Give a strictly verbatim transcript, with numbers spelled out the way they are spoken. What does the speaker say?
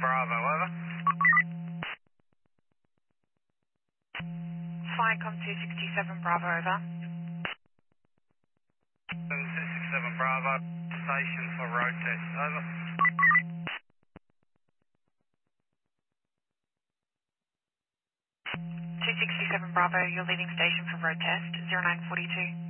Bravo, over. Flycom two sixty-seven Bravo, over. two sixty-seven Bravo, station for road test, over. two sixty-seven Bravo, you're leaving station for road test, zero nine four two.